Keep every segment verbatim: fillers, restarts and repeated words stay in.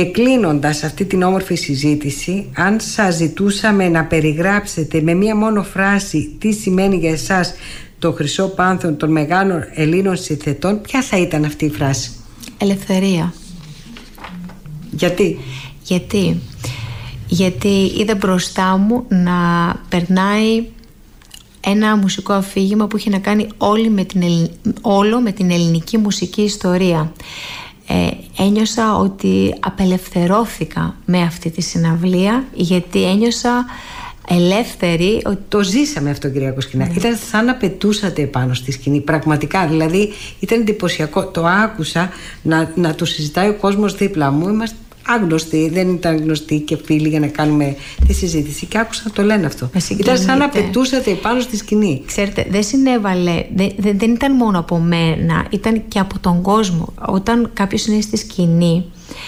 Και κλείνοντας αυτή την όμορφη συζήτηση, αν σας ζητούσαμε να περιγράψετε με μία μόνο φράση τι σημαίνει για εσάς το Χρυσό Πάνθεον των μεγάλων Ελλήνων συνθετών, ποια θα ήταν αυτή η φράση? Ελευθερία. Γιατί? Γιατί Γιατί είδα μπροστά μου να περνάει ένα μουσικό αφήγημα που είχε να κάνει όλη με την ελλη... όλο με την ελληνική μουσική ιστορία. Ε, ένιωσα ότι απελευθερώθηκα με αυτή τη συναυλία, γιατί ένιωσα ελεύθερη. Ότι... Το ζήσαμε αυτό, κυρία Κοσκινά. Ναι. Ήταν σαν να πετούσατε επάνω στη σκηνή. Πραγματικά, δηλαδή ήταν εντυπωσιακό. Το άκουσα να, να το συζητάει ο κόσμος δίπλα μου. Είμαστε άγνωστοι, δεν ήταν γνωστοί και φίλοι για να κάνουμε τη συζήτηση, και άκουσα να το λένε αυτό. Ήταν σαν να πετούσατε επάνω στη σκηνή. Ξέρετε, δεν συνέβαλε, δεν, δεν, δεν ήταν μόνο από μένα, ήταν και από τον κόσμο. Όταν κάποιος είναι στη σκηνή,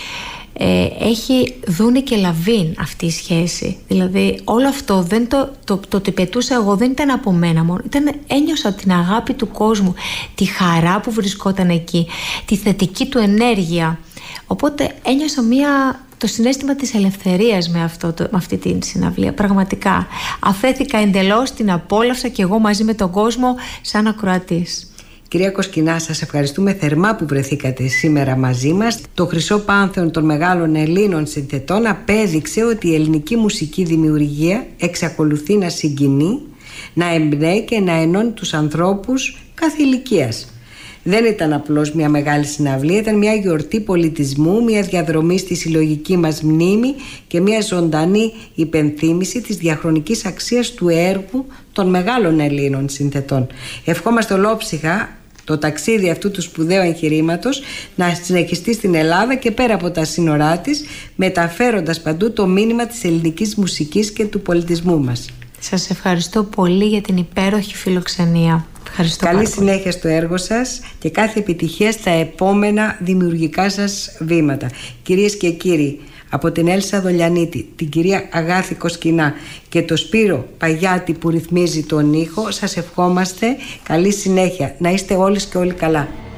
ε, έχει δούνε και λαβίν αυτή η σχέση. Δηλαδή όλο αυτό δεν το, το, το ότι πετούσα εγώ δεν ήταν από μένα μόνο. Ήταν, ένιωσα την αγάπη του κόσμου, τη χαρά που βρισκόταν εκεί, τη θετική του ενέργεια. Οπότε ένιωσα μια, το συναίσθημα της ελευθερίας με, αυτό, το, με αυτή την συναυλία. Πραγματικά αφέθηκα εντελώς, την απόλαυσα και εγώ μαζί με τον κόσμο σαν ακροατής. Κυρία Κοσκινά, σας ευχαριστούμε θερμά που βρεθήκατε σήμερα μαζί μας. Το Χρυσό Πάνθεον των μεγάλων Ελλήνων συνθετών απέδειξε ότι η ελληνική μουσική δημιουργία εξακολουθεί να συγκινεί, να εμπνέει και να ενώνει τους ανθρώπους κάθε ηλικίας. Δεν ήταν απλώς μια μεγάλη συναυλία, ήταν μια γιορτή πολιτισμού, μια διαδρομή στη συλλογική μας μνήμη και μια ζωντανή υπενθύμηση της διαχρονικής αξίας του έργου των μεγάλων Ελλήνων συνθετών. Ευχόμαστε ολόψυχα το ταξίδι αυτού του σπουδαίου εγχειρήματος να συνεχιστεί στην Ελλάδα και πέρα από τα σύνορά της, μεταφέροντας παντού το μήνυμα της ελληνικής μουσικής και του πολιτισμού μας. Σας ευχαριστώ πολύ για την υπέροχη φιλοξενία. Ευχαριστώ. Καλή πάρα συνέχεια πολύ. στο έργο σας και κάθε επιτυχία στα επόμενα δημιουργικά σας βήματα. Κυρίες και κύριοι, από την Έλσα Δολιανίτη, την κυρία Αγάθη Κοσκινά και το Σπύρο Παγιάτη που ρυθμίζει τον ήχο, σας ευχόμαστε καλή συνέχεια. Να είστε όλες και όλοι καλά.